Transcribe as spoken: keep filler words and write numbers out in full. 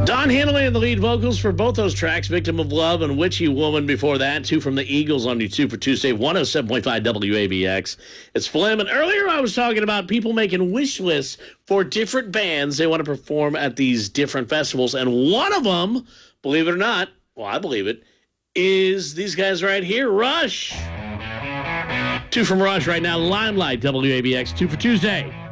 Don Henley in the lead vocals for both those tracks, Victim of Love and Witchy Woman before that. Two from the Eagles on you two for Tuesday, one oh seven point five W A B X. It's Flynn. And earlier I was talking about people making wish lists for different bands they want to perform at these different festivals. And one of them, believe it or not, well, I believe it, is these guys right here, Rush. Two from Rush right now, Limelight, W A B X, two for Tuesday.